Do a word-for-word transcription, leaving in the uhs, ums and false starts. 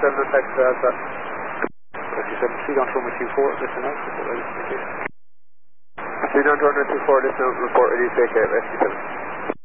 seven, effect to Alpha. Rescue seven, C down to runway two four, listen out, report ready to take it. C down to runway two four, listen out, report ready to take it, Rescue seven.